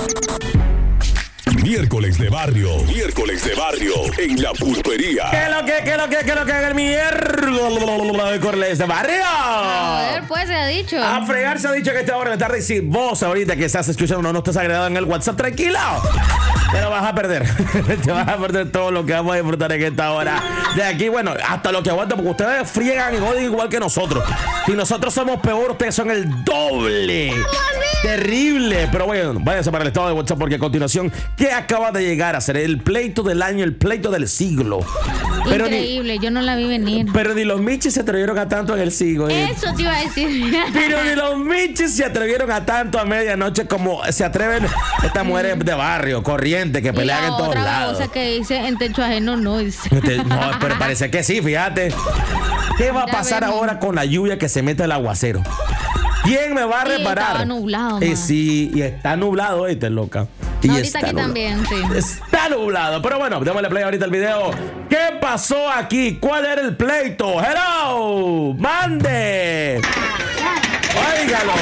Miércoles de barrio en la pulpería. ¿Qué lo que es el miércoles de barrio? A ver, pues se ha dicho. A fregar se ha dicho que esta hora de la tarde. Y si vos ahorita que estás escuchando no estás agregado en el WhatsApp, tranquilo, te lo vas a perder. Te vas a perder todo lo que vamos a disfrutar en esta hora. De aquí, bueno, hasta lo que aguanta, porque ustedes friegan y joden igual que nosotros. Si nosotros somos peor, ustedes son el doble. Terrible. Pero bueno, váyanse para el estado de WhatsApp, porque a continuación, ¿qué acaba de llegar a ser el pleito del año, el pleito del siglo? Pero increíble, yo no la vi venir. Pero ni los michis se atrevieron a tanto en el siglo. Eso te iba a decir. Pero ni los michis se atrevieron a tanto a medianoche como se atreven estas mujeres de barrio, corriente, que pelean en todos lados. Cosa que dice en techo ajeno no dice. No, pero parece que sí, fíjate. ¿Qué va a pasar ahora con la lluvia que se mete el aguacero? ¿Quién me va a reparar? Está nublado. Sí, y está nublado, ¿viste, loca? Y no, ahorita aquí también, sí. Está nublado. Pero bueno, démosle play ahorita al video. ¿Qué pasó aquí? ¿Cuál era el pleito? ¡Hello! ¡Mande! ¡Óigalo!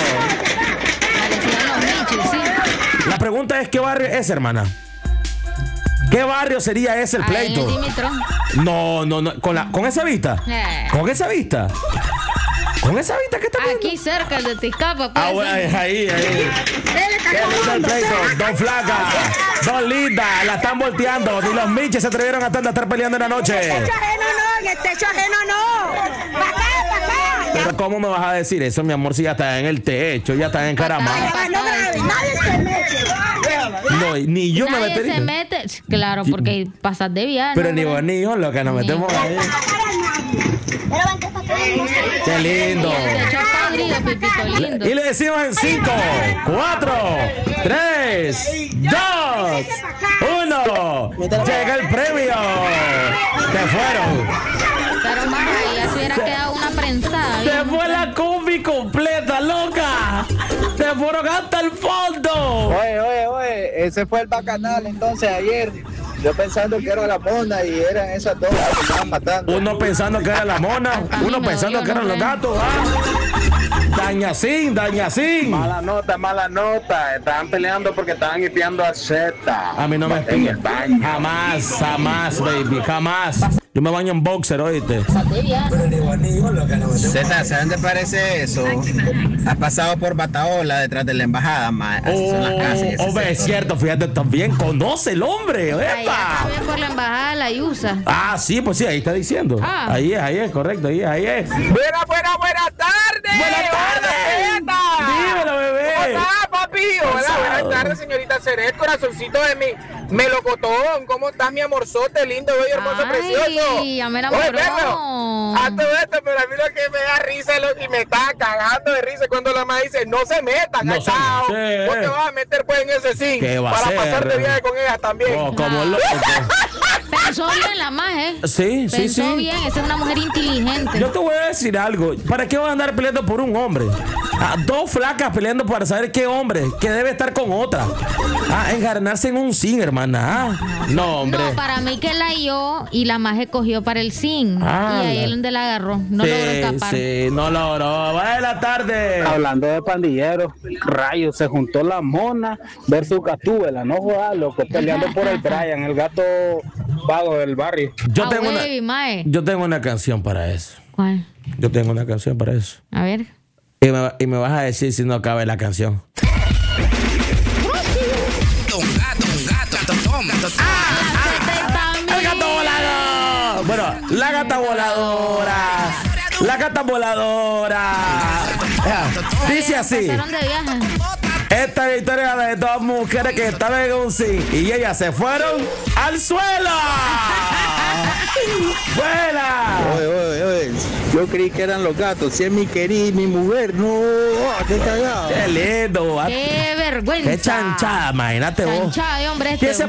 La pregunta es, ¿qué barrio es, hermana? ¿Qué barrio sería ese el pleito? No. ¿Con esa vista? ¿Con esa vista? ¿Con esa vista que está viendo? Aquí cerca, el de Tizcapa. Bueno, ahí. Qué lindo el pleito. Dos flacas, dos lindas, la están volteando. Ni los miches se atrevieron a estar peleando en la noche. En el techo ajeno no. ¡Pa' acá! Pero ¿cómo me vas a decir eso, mi amor, si ya está en el techo, ya está encaramado? Nadie se mete. No, ni yo me metería. Nadie se mete. Claro, porque pasas de viaje. Pero ni vos ni yo, lo que nos metemos ahí. Qué lindo. Y le decimos en 5, 4, 3, 2, 1. Llega el premio. Se fueron. Pero más ahí se hubiera quedado una prensada. Se fue la combi completa, loca. Se fueron hasta el fondo. Oye, ese fue el bacanal entonces ayer. Yo pensando que era la mona y eran esas dos que estaban matando. Uno pensando que era la mona, uno pensando que eran los gatos. Dañacín. Mala nota. Estaban peleando porque estaban hipeando a Z. A mí no me en el baño. Jamás, baby, jamás. Yo me baño en boxer, ¿oíste? Z, ¿sabes dónde parece eso? Has pasado por Bataola detrás de la embajada, ma. Así son las casas. Hombre, es cierto, fíjate, también conoce el hombre. Ahí también por la embajada de la IUSA. Sí, pues sí, ahí está diciendo. Ahí es, correcto, ahí es. Buenas tardes. Buenas tardes. Dímelo, bebé. ¿Cómo estás, papi? Hola, buenas tardes, señorita Ceret, corazoncito de mi melocotón. ¿Cómo estás, mi amorzote, lindo, bello, hermoso, precioso? Ya me enamoró. A todo esto, pero a mí lo que me da risa y me está cagando de risa cuando la mamá dice, no se meta, cachao. Vos te vas a meter pues en ese zinc para pasar de viaje con ella también. Como loco. Pensó bien la maje. Sí. Pensó bien, esa es una mujer inteligente. Yo te voy a decir algo. ¿Para qué van a andar peleando por un hombre? Dos flacas peleando para saber qué hombre, que debe estar con otra. Engarnarse en un zinc, hermana. No, hombre. No, para mí que la halló y la maje cogió para el zinc. Y ahí es donde la agarró. No logró escapar. Sí, no logró. Buenas tardes. Hablando de pandilleros, rayos, se juntó la mona versus Gatúbela, no jodas, loco, peleando por el Brian, el gato vago del barrio. Yo tengo una canción para eso. ¿Cuál? Yo tengo una canción para eso. A ver. Y me vas a decir si no cabe la canción. ¡El gato volador! Bueno, la gata voladora. La gata voladora. Dice así. Esta es la historia de dos mujeres que estaban en un zinc y ellas se fueron al suelo. ¡Buena! Oye, yo creí que eran los gatos. Si es mi querida, mi mujer, no. ¡Qué cagado! ¡Qué lindo! ¡Qué vergüenza! ¡Qué chanchada! Imagínate vos. Chanchada, hombre.